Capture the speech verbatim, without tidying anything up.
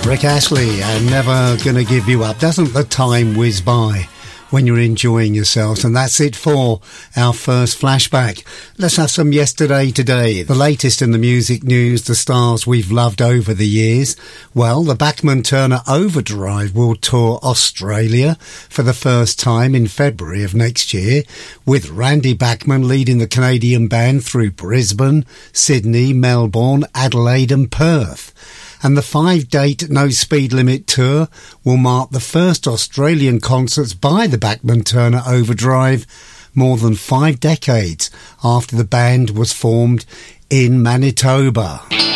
Rick Astley and Never Gonna Give You Up. Doesn't the time whiz by when you're enjoying yourselves? And that's it for our first flashback. Let's have some yesterday today. The latest in the music news, the stars we've loved over the years. Well, the Bachman-Turner Overdrive will tour Australia for the first time in February of next year, with Randy Bachman leading the Canadian band through Brisbane, Sydney, Melbourne, Adelaide and Perth. And the five-date No Speed Limit tour will mark the first Australian concerts by the Bachman-Turner Overdrive more than five decades after the band was formed in Manitoba.